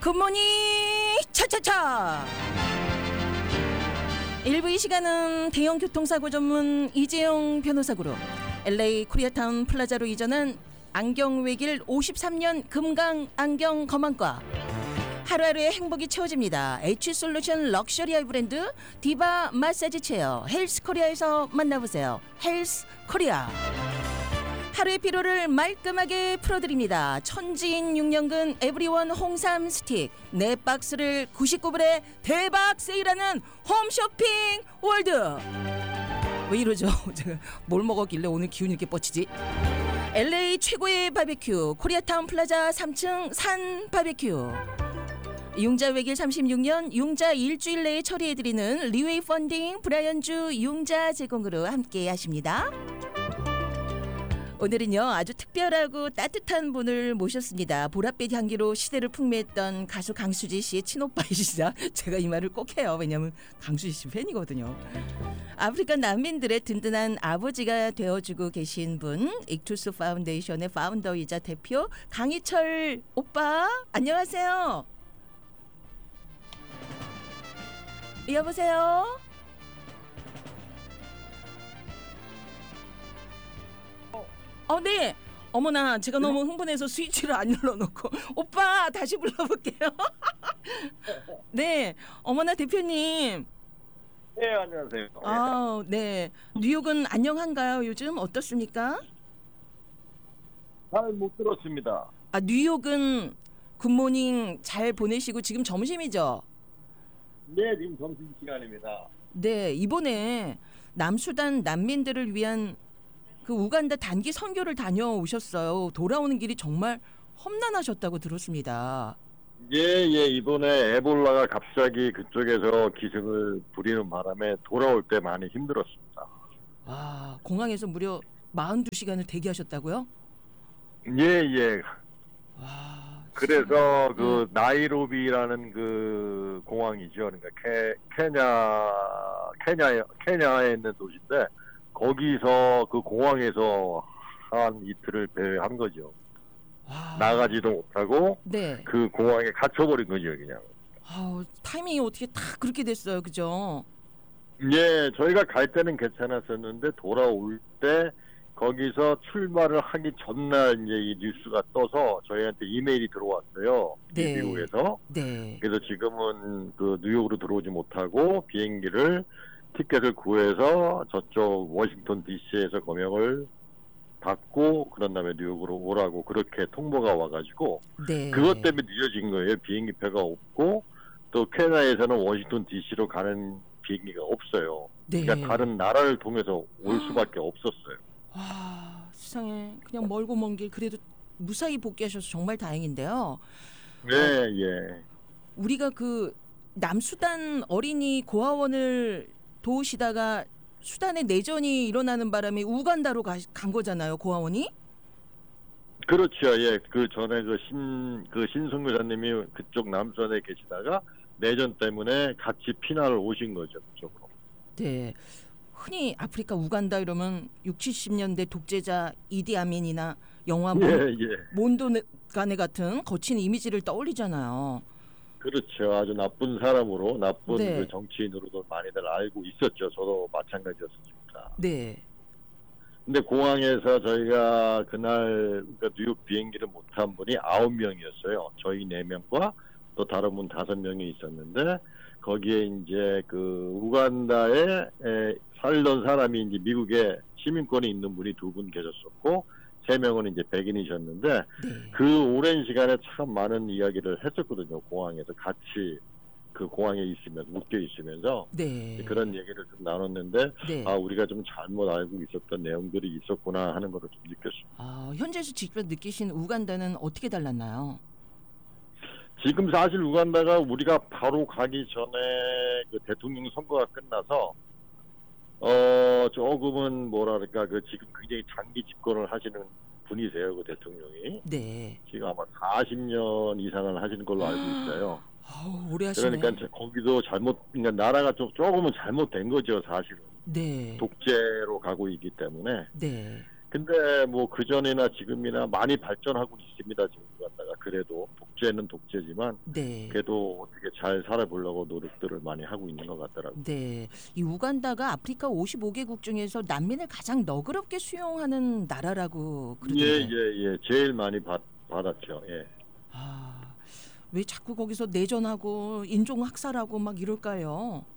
굿모닝 차차차. 1부 이 시간은 대형 교통사고 전문 이재용 변호사구로 LA 코리아타운 플라자로 이전한 안경외길 53년 금강 안경 검안과, 하루하루의 행복이 채워집니다. H솔루션 럭셔리아이 브랜드 디바 마사지 체어 헬스코리아에서 만나보세요. 헬스코리아. 하루의 피로를 말끔하게 풀어드립니다. 천지인 6년근 에브리원 홍삼 스틱 4박스를 99불에 대박 세일하는 홈쇼핑 월드. 왜 이러죠? 제가 뭘 먹었길래 오늘 기운이 이렇게 뻗치지? LA 최고의 바베큐 코리아타운 플라자 3층 산 바베큐. 융자 외길 36년 융자 일주일 내에 처리해드리는 리웨이 펀딩 브라이언주 융자 제공으로 함께 하십니다. 오늘은요 아주 특별하고 따뜻한 분을 모셨습니다. 보랏빛 향기로 시대를 풍미했던 가수 강수지 씨의 친오빠이시자 제가 이 말을 꼭 해요. 왜냐하면 강수지 씨 팬이거든요. 아프리카 난민들의 든든한 아버지가 되어주고 계신 분, 익투스 파운데이션의 파운더이자 대표 강희철 오빠 안녕하세요. 여보세요. 네. 어머나 제가 너무 흥분해서 스위치를 안 눌러놓고 오빠 다시 불러볼게요. 네. 어머나 대표님. 네, 안녕하세요. 네. 뉴욕은 안녕한가요? 요즘 어떻습니까? 잘 못 들었습니다. 뉴욕은 굿모닝 잘 보내시고 지금 점심이죠? 네, 지금 점심시간입니다. 네. 이번에 남수단 난민들을 위한 그 우간다 단기 선교를 다녀오셨어요. 돌아오는 길이 정말 험난하셨다고 들었습니다. 예, 이번에 에볼라가 갑자기 그쪽에서 기승을 부리는 바람에 돌아올 때 많이 힘들었습니다. 공항에서 무려 42시간을 대기하셨다고요? 예. 그래서 그 나이로비라는 그 공항이죠. 그러니까 케냐에 있는 도시인데 거기서 그 공항에서 한 이틀을 배회한 거죠. 나가지도 못하고 네. 그 공항에 갇혀버린 거죠, 그냥. 타이밍이 어떻게 다 그렇게 됐어요, 그죠? 예, 저희가 갈 때는 괜찮았었는데 돌아올 때 거기서 출발을 하기 전날 이제 이 뉴스가 떠서 저희한테 이메일이 들어왔어요. 네. 미국에서. 네. 그래서 지금은 그 뉴욕으로 들어오지 못하고 티켓을 구해서 저쪽 워싱턴 DC에서 검역을 받고 그런 다음에 뉴욕으로 오라고 그렇게 통보가 와가지고 네. 그것 때문에 늦어진 거예요. 비행기표가 없고 또 캐나다에서는 워싱턴 DC로 가는 비행기가 없어요. 네. 그러니까 다른 나라를 통해서 올 수밖에 없었어요. 세상에 그냥 멀고 먼 길 그래도 무사히 복귀하셔서 정말 다행인데요. 네, 예. 우리가 그 남수단 어린이 고아원을 도우시다가 수단에 내전이 일어나는 바람에 우간다로 간 거잖아요, 고아원이? 그렇죠. 예. 그 전에 신성교사님이 그쪽 남수단에 계시다가 내전 때문에 같이 피난을 오신 거죠, 그쪽으로. 네. 흔히 아프리카 우간다 이러면 60, 70년대 독재자 이디 아민이나 영화 몬도가네 같은 거친 이미지를 떠올리잖아요. 그렇죠. 아주 나쁜 사람으로, 나쁜 네. 그 정치인으로도 많이들 알고 있었죠. 저도 마찬가지였습니다. 네. 근데 공항에서 저희가 그날 그러니까 뉴욕 비행기를 못한 분이 9명이었어요. 저희 4명과 또 다른 분 5명이 있었는데 거기에 이제 그 우간다에 살던 사람이 이제 미국에 시민권이 있는 분이 2분 계셨었고 3명은 이제 백인이셨는데 네. 그 오랜 시간에 참 많은 이야기를 했었거든요. 공항에서 같이 그 공항에 있으면서 묶여 있으면서 네. 그런 얘기를 좀 나눴는데 네. 우리가 좀 잘못 알고 있었던 내용들이 있었구나 하는 거를 좀 느꼈습니다. 현지에서 직접 느끼신 우간다는 어떻게 달랐나요? 지금 사실 우간다가 우리가 바로 가기 전에 그 대통령 선거가 끝나서 조금은 뭐랄까 그 지금 굉장히 장기 집권을 하시는 분이세요. 그 대통령이. 네. 지금 아마 40년 이상을 하시는 걸로 알고 있어요. 오래 하시네. 그러니까 거기도 그러니까 나라가 조금은 잘못된 거죠, 사실은. 네. 독재로 가고 있기 때문에. 네. 근데 뭐 그전이나 지금이나 많이 발전하고 있습니다. 지금 우간다가 그래도 독재는 독재지만 네. 그래도 어떻게 잘 살아보려고 노력들을 많이 하고 있는 것 같더라고요. 네. 이 우간다가 아프리카 55개국 중에서 난민을 가장 너그럽게 수용하는 나라라고 그러던데. 예. 제일 많이 받았죠. 예. 아, 왜 자꾸 거기서 내전하고 인종 학살하고 막 이럴까요?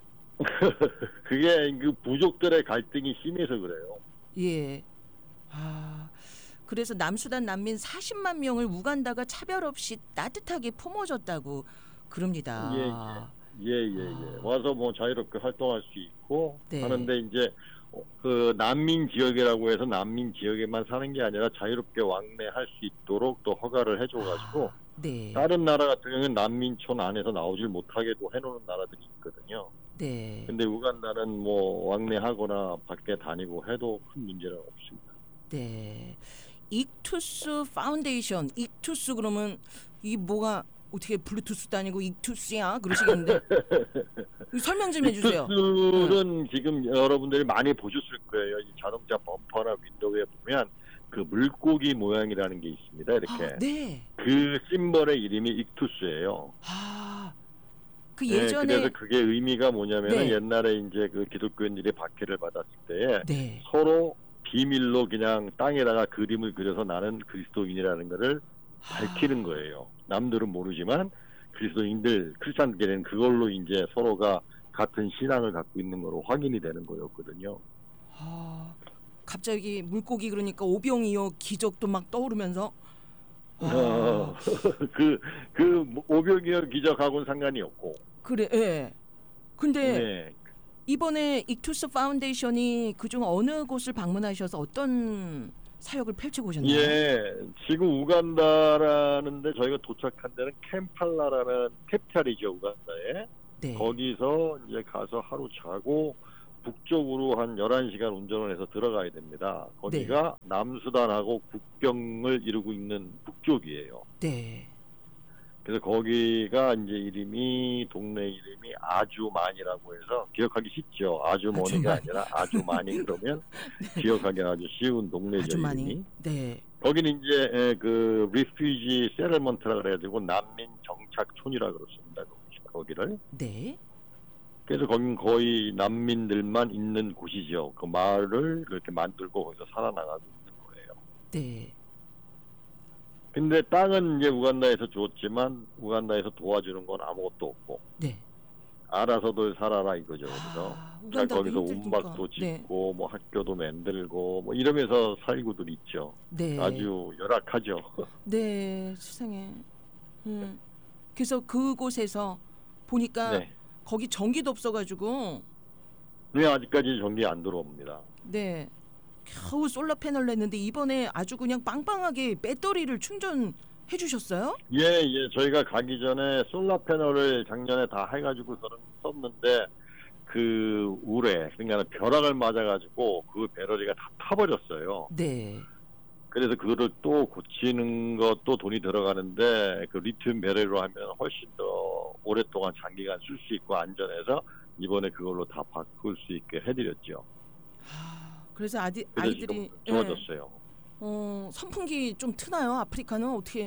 그게 그 부족들의 갈등이 심해서 그래요. 예. 아, 그래서 남수단 난민 40만 명을 우간다가 차별 없이 따뜻하게 품어줬다고 그럽니다. 예. 와서 뭐 자유롭게 활동할 수 있고 네. 하는데 이제 그 난민 지역이라고 해서 난민 지역에만 사는 게 아니라 자유롭게 왕래할 수 있도록 또 허가를 해줘가지고 네. 다른 나라 같은 경우는 난민촌 안에서 나오질 못하게도 해놓는 나라들이 있거든요. 네. 근데 우간다는 뭐 왕래하거나 밖에 다니고 해도 큰 문제는 없습니다. 네. 익투스 파운데이션. 익투스 그러면 이 뭐가 어떻게 블루투스도 아니고 익투스야 그러시겠는데 설명 좀 해주세요. 익투스는 지금 여러분들이 많이 보셨을 거예요. 이 자동차 범퍼나 윈도우에 보면 그 물고기 모양이라는 게 있습니다. 이렇게 네. 그 심벌의 이름이 익투스예요. 그 예전에 그래서 그게 의미가 뭐냐면은 네. 옛날에 이제 그 기독교인들이 박해를 받았을 때에 네. 서로 비밀로 그냥 땅에다가 그림을 그려서 나는 그리스도인이라는 거를 밝히는 거예요. 남들은 모르지만 그리스도인들 크리스찬들에는 그걸로 이제 서로가 같은 신앙을 갖고 있는 거로 확인이 되는 거였거든요. 갑자기 물고기 그러니까 오병이어 기적도 막 떠오르면서 그 오병이어 기적하고는 상관이 없고. 그래. 예. 근데 네. 이번에 익투스 파운데이션이 그중 어느 곳을 방문하셔서 어떤 사역을 펼치고 오셨나요? 예, 지금 우간다라는데 저희가 도착한 데는 캠팔라라는 캡탈이죠, 우간다에. 네. 거기서 이제 가서 하루 자고 북쪽으로 한 11시간 운전을 해서 들어가야 됩니다. 거기가 남수단하고 국경을 이루고 있는 북쪽이에요. 네. 그래서 거기가 이제 동네 이름이 아주만이라고 해서 기억하기 쉽죠. 아주머니가 아니라 아주만이 그러면 기억하기 아주 쉬운 동네죠. 아주만이. 이름이. 네. 거기는 이제 그 리퓨지 세틀먼트라 그래가지고 난민 정착촌이라 그렇습니다. 거기를. 네. 그래서 거긴 거의 난민들만 있는 곳이죠. 그 마을을 그렇게 만들고 거기서 살아나가고 있는 거예요. 네. 근데 땅은 이제 우간다에서 줬지만 우간다에서 도와주는 건 아무것도 없고. 네. 알아서들 살아라 이거죠. 그래서 우간다도 거기서 힘드니까. 운박도 짓고 뭐 학교도 만들고 뭐 이러면서 살고들 있죠. 네. 아주 열악하죠. 네. 세상에. 그래서 그곳에서 보니까 네. 거기 전기도 없어가지고 네, 아직까지 전기 안 들어옵니다. 네. 겨우 솔라 패널 냈는데 이번에 아주 그냥 빵빵하게 배터리를 충전해 주셨어요? 예. 저희가 가기 전에 솔라 패널을 작년에 다 해가지고서는 썼는데 그 우레, 그러니까 벼락을 맞아가지고 그 배터리가 다 타버렸어요. 네. 그래서 그거를 또 고치는 것도 돈이 들어가는데 그 리튬 배터리로 하면 훨씬 더 오랫동안 장기간 쓸 수 있고 안전해서 이번에 그걸로 다 바꿀 수 있게 해드렸죠. 그래서 그래서 아이들이 지금 좋아졌어요. 선풍기 좀 트나요? 아프리카는 어떻게?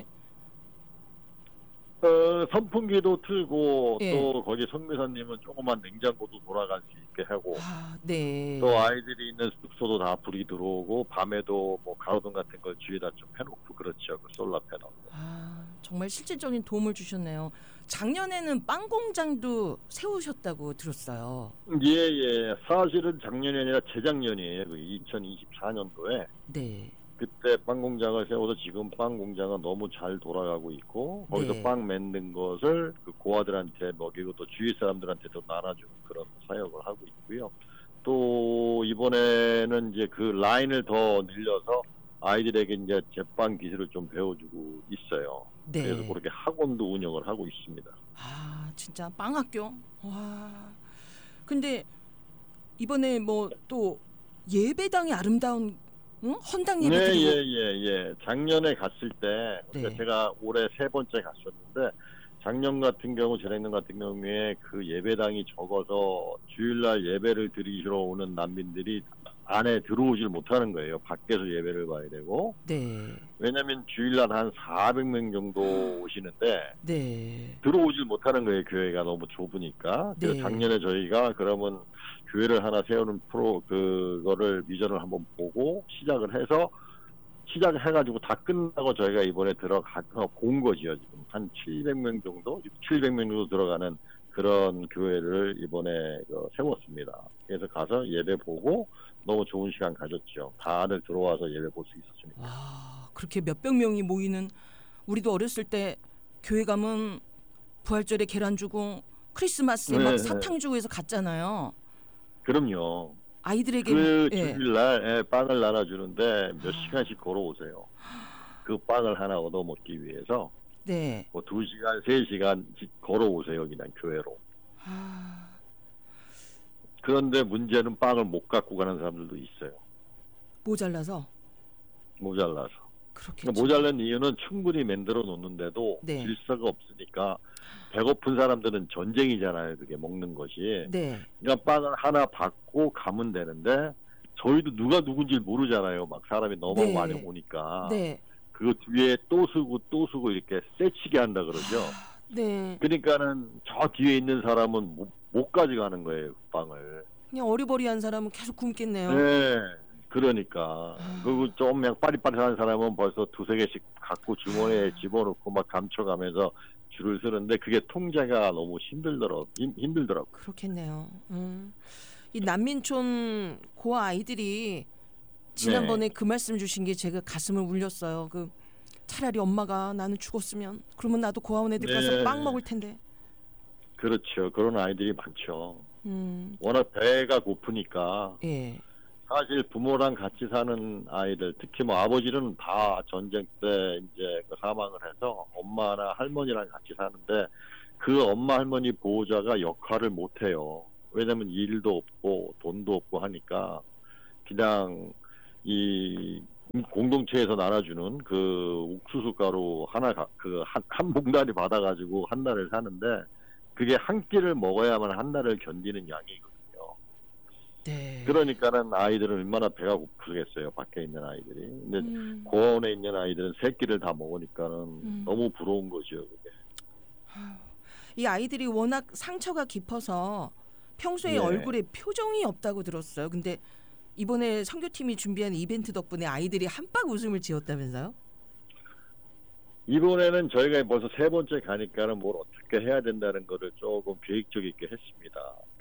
선풍기도 틀고 예. 또 거기 선교사님은 조그만 냉장고도 돌아갈 수 있게 하고 네. 또 아이들이 있는 숙소도 다 불이 들어오고 밤에도 뭐 가로등 같은 걸 주위에다 좀 해놓고 그렇죠. 그 솔라 패널. 정말 실질적인 도움을 주셨네요. 작년에는 빵 공장도 세우셨다고 들었어요. 예. 사실은 작년이 아니라 재작년이에요. 그 2024년도에. 네. 그때 빵 공장을 세워서 지금 빵 공장은 너무 잘 돌아가고 있고 거기서 네. 빵 만든 것을 그 고아들한테 먹이고 또 주위 사람들한테도 나눠주는 그런 사역을 하고 있고요. 또 이번에는 이제 그 라인을 더 늘려서 아이들에게 이제 제빵 기술을 좀 배워주고 있어요. 네. 그래서 그렇게 학원도 운영을 하고 있습니다. 진짜 빵학교. 와. 근데 이번에 뭐 또 예배당이 아름다운 헌당 예배 드리고. 예. 작년에 갔을 때 네. 제가 올해 3번째 갔었는데 작년 같은 경우 재작년 같은 경우에 그 예배당이 적어서 주일날 예배를 드리러 오는 난민들이 안에 들어오질 못하는 거예요. 밖에서 예배를 봐야 되고. 네. 왜냐하면 주일날 한 400명 정도 오시는데 네. 들어오질 못하는 거예요. 교회가 너무 좁으니까. 그래서 네. 작년에 저희가 그러면 교회를 하나 세우는 그거를 비전을 한번 보고 시작을 해가지고 다 끝나고 저희가 이번에 본 거지요. 지금 한 700명 정도, 700명 정도 들어가는 그런 교회를 이번에 세웠습니다. 그래서 가서 예배 보고 너무 좋은 시간 가졌죠. 다들 들어와서 예배 볼 수 있었습니다. 와, 그렇게 몇백 명이 모이는, 우리도 어렸을 때 교회 가면 부활절에 계란 주고 크리스마스에 막 네. 사탕 주고 해서 갔잖아요. 그럼요. 아이들에게. 그 예. 주일날 빵을 나눠주는데 몇 시간씩 걸어오세요. 그 빵을 하나 얻어먹기 위해서 네. 뭐 2시간, 3시간씩 걸어오세요. 그냥 교회로. 아, 그런데 문제는 빵을 못 갖고 가는 사람들도 있어요. 모자라서. 모자라서. 그렇겠죠. 그러니까 모자란 이유는 충분히 만들어 놓는데도 네. 질서가 없으니까 배고픈 사람들은 전쟁이잖아요. 그게 먹는 것이. 네. 그러니까 빵을 하나 받고 가면 되는데 저희도 누가 누군지 모르잖아요. 막 사람이 너무 네. 많이 오니까. 네. 그 뒤에 또 쓰고 이렇게 떼치게 한다 그러죠. 네. 그러니까는 저 뒤에 있는 사람은 못 가져가는 거예요. 그 빵을. 그냥 어리버리한 사람은 계속 굶겠네요. 네. 그러니까 그리고 좀 그냥 빠릿빠릿한 사람은 벌써 2-3개씩 갖고 주머니에 집어넣고 막 감춰가면서 줄을 서는데 그게 통제가 너무 힘들더라고요. 그렇겠네요. 이 난민촌 고아 아이들이 지난번에 네. 그 말씀 주신 게 제가 가슴을 울렸어요. 그 차라리 엄마가 나는 죽었으면 그러면 나도 고아원 애들 가서 네. 빵 먹을 텐데. 그렇죠. 그런 아이들이 많죠. 음. 워낙 배가 고프니까 예. 사실 부모랑 같이 사는 아이들, 특히 뭐 아버지는 다 전쟁 때 이제 사망을 해서 엄마나 할머니랑 같이 사는데 그 엄마 할머니 보호자가 역할을 못 해요. 왜냐면 일도 없고 돈도 없고 하니까 그냥 이 공동체에서 나눠주는 그 옥수수 가루 하나 한 봉다리 받아가지고 한 달을 사는데 그게 한 끼를 먹어야만 한 달을 견디는 양이거든요. 네. 그러니까는 아이들은 얼마나 배가 고프겠어요. 밖에 있는 아이들이. 근데 고아원에 있는 아이들은 3끼를 다 먹으니까는 너무 부러운 거죠. 그게. 이 아이들이 워낙 상처가 깊어서 평소에 네. 얼굴에 표정이 없다고 들었어요. 근데 이번에 선교팀이 준비한 이벤트 덕분에 아이들이 한박 웃음을 지었다면서요? 이번에는 저희가 벌써 3번째 가니까는 뭘 어떻게 해야 된다는 거를 조금 계획적 있게 했습니다.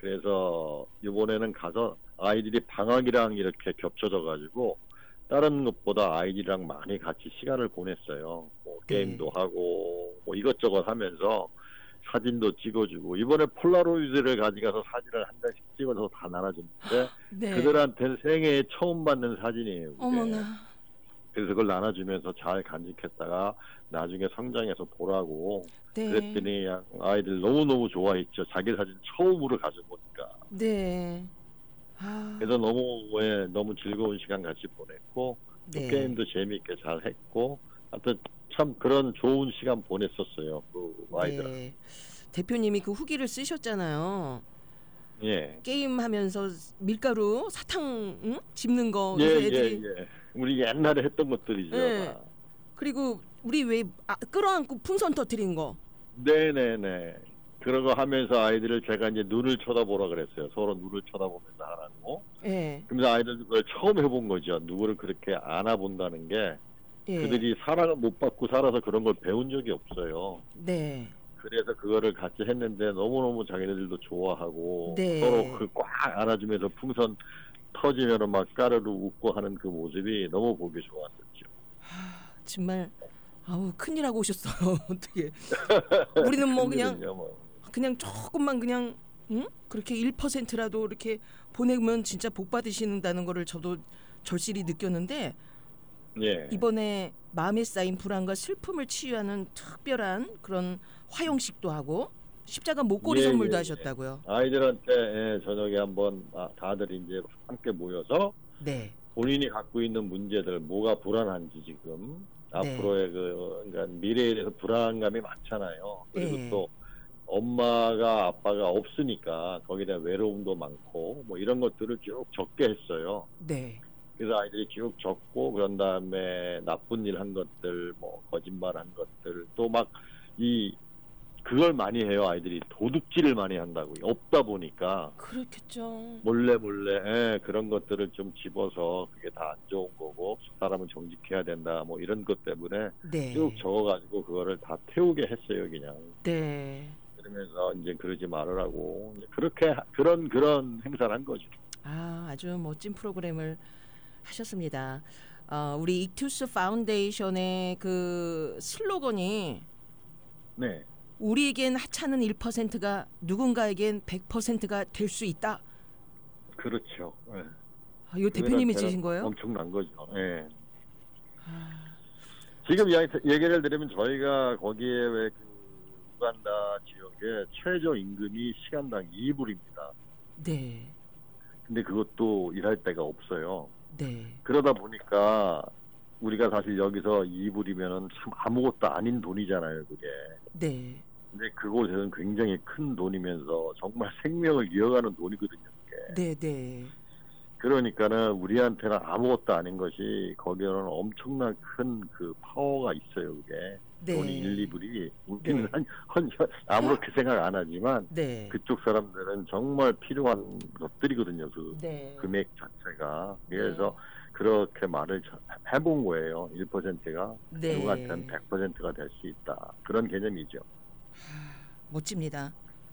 그래서 이번에는 가서 아이들이 방학이랑 이렇게 겹쳐져 가지고 다른 것보다 아이들이랑 많이 같이 시간을 보냈어요. 뭐 게임도 하고 뭐 이것저것 하면서 사진도 찍어주고 이번에 폴라로이드를 가져가서 사진을 한 장씩 찍어서 다 나눠줬는데 네. 그들한테는 생애에 처음 받는 사진이에요. 그게. 어머나. 그래서 그걸 나눠주면서 잘 간직했다가 나중에 성장해서 보라고 네. 그랬더니 아이들 너무너무 좋아했죠. 자기 사진 처음으로 가져보니까. 네. 아. 그래서 너무 즐거운 시간 같이 보냈고 또 네. 게임도 재미있게 잘 했고 하여튼 참 그런 좋은 시간 보냈었어요. 그 아이들. 네. 대표님이 그 후기를 쓰셨잖아요. 예. 게임하면서 밀가루 사탕 집는 거. 예, 그래서 예, 애들이 예. 우리 옛날에 했던 것들이죠. 네. 다. 그리고 우리 왜 끌어안고 풍선 터뜨린 거. 네네네. 그런 거 하면서 아이들을 제가 이제 눈을 쳐다보라 그랬어요. 서로 눈을 쳐다보면서 하라고. 예. 그래서 아이들 그걸 처음 해본 거죠. 누구를 그렇게 안아본다는 게 예. 그들이 사랑을 못 받고 살아서 그런 걸 배운 적이 없어요. 네. 그래서 그거를 같이 했는데 너무너무 자기네들도 좋아하고 네. 서로 그 꽉 안아주면서 풍선 터지면 막 까르르 웃고 하는 그 모습이 너무 보기 좋았었죠. 정말 아우 큰일하고 오셨어요. 어떻게 우리는 뭐 그냥 조금만 그냥 그렇게 1%라도 이렇게 보내면 진짜 복 받으신다는 거를 저도 절실히 느꼈는데 예. 이번에 마음에 쌓인 불안과 슬픔을 치유하는 특별한 그런 화용식도 하고 십자가 목걸이 선물도 하셨다고요. 아이들한테 저녁에 한번 다들 이제 함께 모여서 네. 본인이 갖고 있는 문제들 뭐가 불안한지 지금 앞으로의 그러니까 미래에 대해서 불안감이 많잖아요. 그리고 네. 또 엄마가 아빠가 없으니까 거기에 대한 외로움도 많고 뭐 이런 것들을 쭉 적게 했어요. 네. 그래서 아이들이 쭉 적고 그런 다음에 나쁜 일 한 것들, 뭐 거짓말 한 것들, 또 막 그걸 많이 해요. 아이들이 도둑질을 많이 한다고요. 없다 보니까 그렇겠죠. 몰래 몰래 그런 것들을 좀 집어서 그게 다 안 좋은 거고 사람은 정직해야 된다 뭐 이런 것 때문에 네. 쭉 적어가지고 그거를 다 태우게 했어요. 그냥. 네. 그러면서 이제 그러지 말으라고 이제 그렇게 그런 행사를 한 거죠. 아주 멋진 프로그램을 하셨습니다. 우리 이투스 파운데이션의 그 슬로건이 네. 우리에겐 하찮은 1%가 누군가에겐 100%가 될 수 있다. 그렇죠. 네. 이거 대표님이 지으신 거예요? 엄청난 거죠. 네. 아, 지금 얘기를 들으면 저희가 거기에 왜 그 우간다 지역의 최저 임금이 시간당 2불입니다. 네. 근데 그것도 일할 데가 없어요. 네. 그러다 보니까 우리가 사실 여기서 2불이면은 참 아무것도 아닌 돈이잖아요, 그게. 네. 근데 그곳에서는 굉장히 큰 돈이면서 정말 생명을 이어가는 돈이거든요, 그게. 네, 네. 그러니까는 우리한테는 아무것도 아닌 것이 거기에는 엄청난 큰 그 파워가 있어요, 그게. 네. 돈이 1, 2불이. 우리는 네. 아무렇게 생각 안 하지만 네. 그쪽 사람들은 정말 필요한 것들이거든요, 그 네. 금액 자체가. 그래서 그렇게 말을 해본 거예요. 1%가 네. 누구한테는 100%가 될 수 있다. 그런 개념이죠. 멋집니다.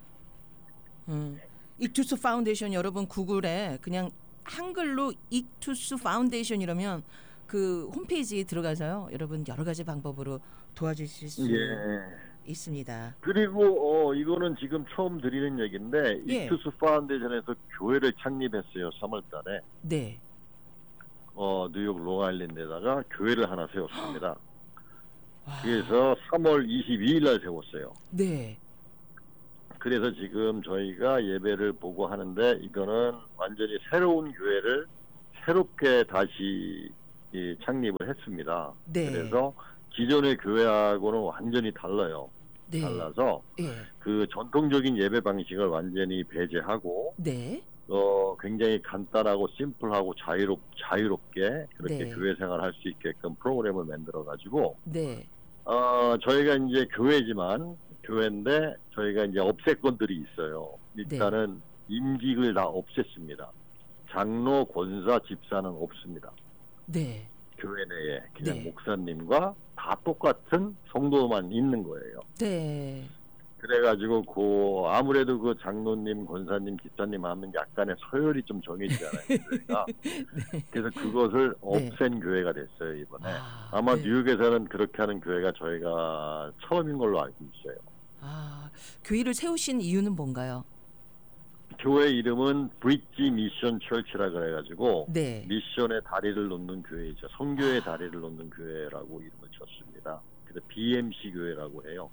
이투스 파운데이션 여러분 구글에 그냥 한글로 이투스 파운데이션 이러면 그 홈페이지에 들어가서요. 여러분 여러 가지 방법으로 도와주실 수 있습니다. 그리고 이거는 지금 처음 드리는 얘기인데 예. 이투스 파운데이션에서 교회를 창립했어요. 3월달에. 네. 뉴욕 롱아일랜드에다가 교회를 하나 세웠습니다. 와. 그래서 3월 22일 날 세웠어요. 네. 그래서 지금 저희가 예배를 보고 하는데 이거는 완전히 새로운 교회를 새롭게 다시 창립을 했습니다. 네. 그래서 기존의 교회하고는 완전히 달라요. 네. 달라서 예. 그 전통적인 예배 방식을 완전히 배제하고 네. 굉장히 간단하고 심플하고 자유롭게 그렇게 네. 교회 생활할 수 있게끔 프로그램을 만들어 가지고 네. 저희가 이제 교회인데 저희가 이제 없앨건들이 있어요. 일단은 임직을 다 없앴습니다. 장로, 권사, 집사는 없습니다. 네. 교회 내에 그냥 네. 목사님과 다 똑같은 성도만 있는 거예요. 네. 그래가지고 아무래도 그 장로님, 권사님, 집사님 하면 약간의 서열이 좀 정해지잖아요. 교회가. 네. 그래서 그것을 없앤 교회가 됐어요 이번에. 아마 네. 뉴욕에서는 그렇게 하는 교회가 저희가 처음인 걸로 알고 있어요. 교회를 세우신 이유는 뭔가요? 교회 이름은 브릿지 미션 철치라 그래가지고 네. 미션의 다리를 놓는 교회이죠. 선교의 다리를 놓는 교회라고 이름을 줬습니다. 그래서 BMC 교회라고 해요.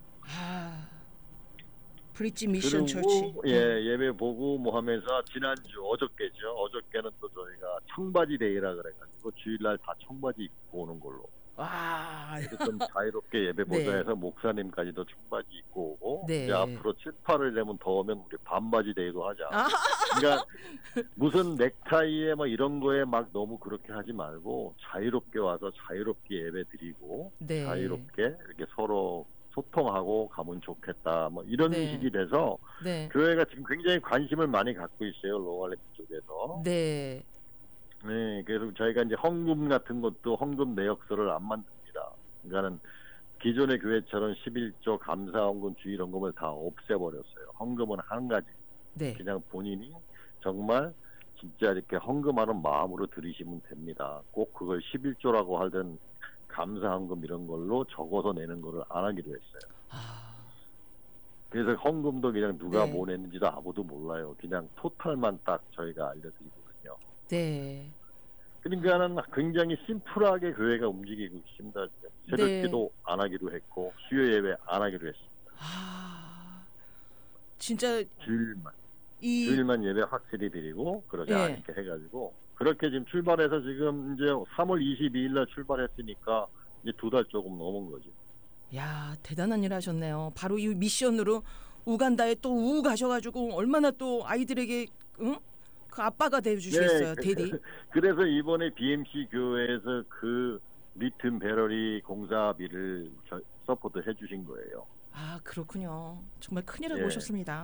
브릿지 미션 그리고 처치. 예배 보고 뭐 하면서 지난주 어저께는 또 저희가 청바지 데이라 그래가지고 주일날 다 청바지 입고 오는 걸로. 그래서 좀 자유롭게 예배 보자 네. 해서 목사님까지도 청바지 입고 오고 네. 이제 앞으로 7, 8월 되면 더우면 우리 반바지 데이도 하자. 그러니까 무슨 넥타이에 뭐 이런 거에 막 너무 그렇게 하지 말고 자유롭게 와서 자유롭게 예배 드리고 네. 자유롭게 이렇게 서로 소통하고 가면 좋겠다. 뭐 이런 네. 식이 돼서 네. 교회가 지금 굉장히 관심을 많이 갖고 있어요. 롱아일랜드 쪽에서. 네. 네, 그래서 저희가 이제 헌금 같은 것도 헌금 내역서를 안 만듭니다. 그러니까는 기존의 교회처럼 11조 감사 헌금 주일 헌금을 다 없애버렸어요. 헌금은 한 가지. 네. 그냥 본인이 정말 진짜 이렇게 헌금하는 마음으로 드리시면 됩니다. 꼭 그걸 11조라고 하든 감사 헌금 이런 걸로 적어서 내는 거를 안 하기로 했어요. 그래서 헌금도 그냥 누가 네. 뭐 냈는지도 아무도 몰라요. 그냥 토탈만 딱 저희가 알려드리거든요. 네. 그러니까는 굉장히 심플하게 교회가 움직이고 있습니다. 새벽기도 안 하기로 했고 수요 예배 안 하기로 했습니다. 진짜 주일만 예배 확실히 드리고 그러자 이렇게 해가지고 그렇게 지금 출발해서 지금 이제 3월 22일 날 출발했으니까 이제 2달 조금 넘은 거죠. 야, 대단한 일 하셨네요. 바로 이 미션으로 우간다에 또 우 가셔가지고 얼마나 또 아이들에게 응? 그 아빠가 되어주시겠어요, 네, 대리. 그래서 이번에 BMC 교회에서 그 리튬 배터리 공사비를 서포트 해주신 거예요. 아 그렇군요. 정말 큰일을 예. 보셨습니다.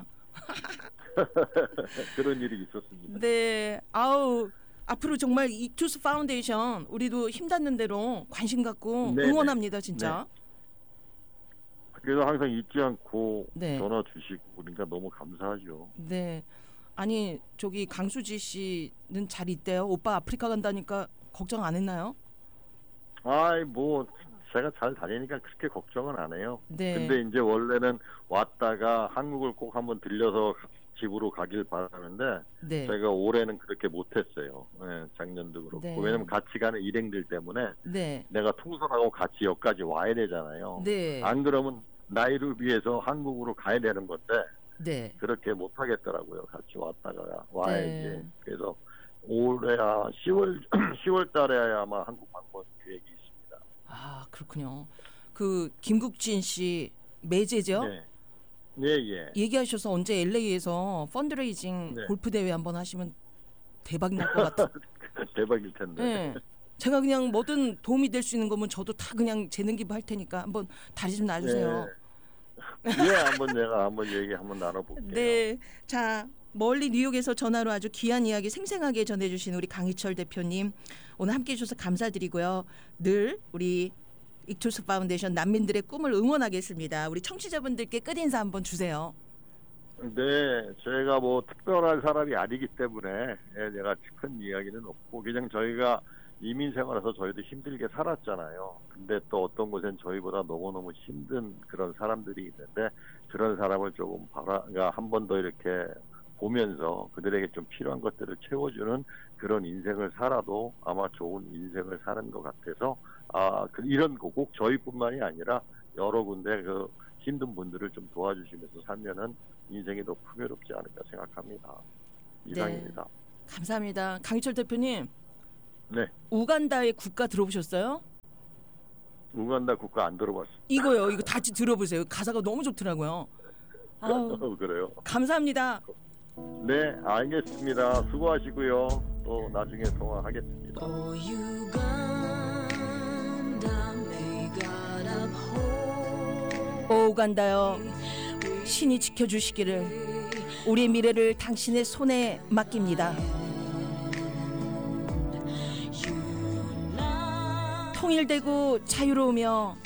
그런 일이 있었습니다. 네, 아우 앞으로 정말 이투스 파운데이션 우리도 힘닿는 대로 관심 갖고 네네. 응원합니다, 진짜. 그래서 항상 잊지 않고 네. 전화 주시고 그러니까 너무 감사하죠. 네. 아니 저기 강수지 씨는 잘 있대요. 오빠 아프리카 간다니까 걱정 안 했나요? 아이 뭐 제가 잘 다니니까 그렇게 걱정은 안 해요. 네. 근데 이제 원래는 왔다가 한국을 꼭 한번 들려서 집으로 가길 바라는데 네. 제가 올해는 그렇게 못했어요. 예, 작년도 그렇고. 네. 왜냐면 같이 가는 일행들 때문에 네. 내가 통선하고 같이 여기까지 와야 되잖아요. 네. 안 그러면 나이로비에서 한국으로 가야 되는 건데 네. 그렇게 못 하겠더라고요. 같이 왔다가 와야지. 네. 그래서 올해야 10월 달에야 아마 한국 방문 계획이 있습니다. 아 그렇군요. 그 김국진 씨 매제죠? 네. 예. 얘기하셔서 언제 LA에서 펀드레이징 네. 골프 대회 한번 하시면 대박 날 것 같아. 대박일 텐데. 네. 제가 그냥 뭐든 도움이 될 수 있는 거면 저도 다 그냥 재능 기부할 테니까 한번 다리 좀 놔주세요. 네. 예, 제가 한번 얘기 한번 나눠볼게요. 네. 자, 멀리 뉴욕에서 전화로 아주 귀한 이야기 생생하게 전해주신 우리 강희철 대표님 오늘 함께해 주셔서 감사드리고요. 늘 우리 이투스 파운데이션 난민들의 꿈을 응원하겠습니다. 우리 청취자분들께 끝인사 한번 주세요. 네, 저희가 뭐 특별한 사람이 아니기 때문에 내가 큰 이야기는 없고 그냥 저희가 이민 생활에서 저희도 힘들게 살았잖아요. 근데 또 어떤 곳엔 저희보다 너무너무 힘든 그런 사람들이 있는데 그런 사람을 조금 한 번 더 이렇게 보면서 그들에게 좀 필요한 것들을 채워주는 그런 인생을 살아도 아마 좋은 인생을 사는 것 같아서 이런 거 꼭 저희뿐만이 아니라 여러 군데 그 힘든 분들을 좀 도와주시면서 살면은 인생이 더 풍요롭지 않을까 생각합니다. 이상입니다. 네. 감사합니다. 강희철 대표님. 네. 우간다의 국가 들어보셨어요? 우간다 국가 안 들어봤어요. 이거 같이 들어보세요. 가사가 너무 좋더라고요. 아우, 그래요. 감사합니다. 네, 알겠습니다. 수고하시고요. 또 나중에 통화하겠습니다. 오 우간다여 신이 지켜주시기를 우리의 미래를 당신의 손에 맡깁니다. 통일되고 자유로우며